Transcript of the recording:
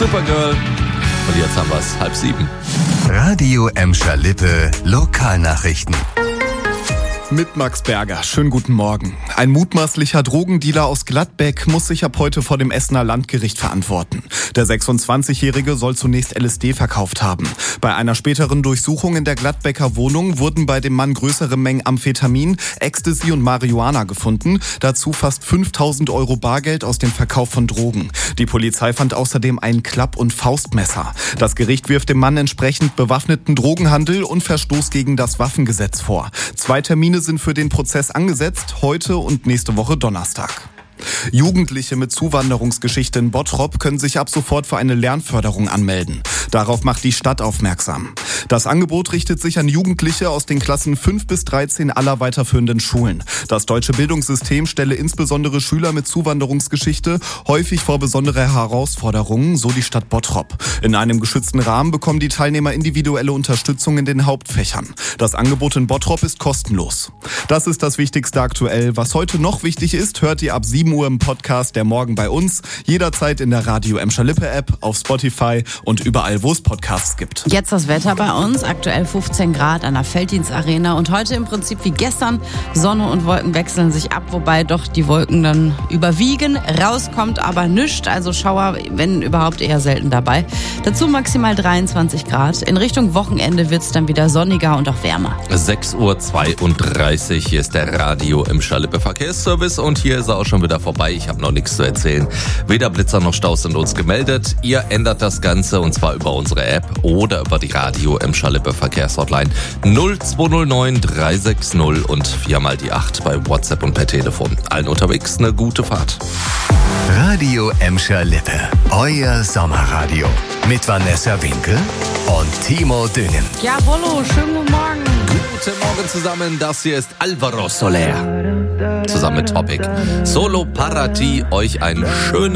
Supergirl. Und jetzt haben wir es 6:30. Radio Emscher Lippe Lokalnachrichten. Mit Max Berger. Schönen guten Morgen. Ein mutmaßlicher Drogendealer aus Gladbeck muss sich ab heute vor dem Essener Landgericht verantworten. Der 26-Jährige soll zunächst LSD verkauft haben. Bei einer späteren Durchsuchung in der Gladbecker Wohnung wurden bei dem Mann größere Mengen Amphetamin, Ecstasy und Marihuana gefunden. Dazu fast 5.000 € Bargeld aus dem Verkauf von Drogen. Die Polizei fand außerdem ein Klapp- und Faustmesser. Das Gericht wirft dem Mann entsprechend bewaffneten Drogenhandel und Verstoß gegen das Waffengesetz vor. 2 Termine sind für den Prozess angesetzt, heute und nächste Woche Donnerstag. Jugendliche mit Zuwanderungsgeschichte in Bottrop können sich ab sofort für eine Lernförderung anmelden. Darauf macht die Stadt aufmerksam. Das Angebot richtet sich an Jugendliche aus den Klassen 5 bis 13 aller weiterführenden Schulen. Das deutsche Bildungssystem stelle insbesondere Schüler mit Zuwanderungsgeschichte häufig vor besondere Herausforderungen, so die Stadt Bottrop. In einem geschützten Rahmen bekommen die Teilnehmer individuelle Unterstützung in den Hauptfächern. Das Angebot in Bottrop ist kostenlos. Das ist das Wichtigste aktuell. Was heute noch wichtig ist, hört ihr ab 7 Uhr im Podcast Der Morgen bei uns. Jederzeit in der Radio Emscher Lippe App, auf Spotify und überall, wo es Podcasts gibt. Jetzt das Wetter bei uns. Aktuell 15 Grad an der Felddienstarena. Und heute im Prinzip wie gestern. Sonne und Wolken wechseln sich ab, wobei doch die Wolken dann überwiegen. Rauskommt aber nichts. Also Schauer, wenn überhaupt, eher selten dabei. Dazu maximal 23 Grad. In Richtung Wochenende wird es dann wieder sonniger und auch wärmer. 6:32 Uhr. Hier ist der Radio Emscher Lippe Verkehrsservice und hier ist er auch schon wieder vorbei. Ich habe noch nichts zu erzählen. Weder Blitzer noch Staus sind uns gemeldet. Ihr ändert das Ganze und zwar über unsere App oder über die Radio Emscher Lippe Verkehrshotline 0209 360 und 4x8 bei WhatsApp und per Telefon. Allen unterwegs eine gute Fahrt. Radio Emscher Lippe, euer Sommerradio. Mit Vanessa Winkel und Timo Düngen. Jawollo, schönen guten Morgen. Guten Morgen zusammen, das hier ist Alvaro Soler. Zusammen mit Topic. Solo Parati, euch einen schönen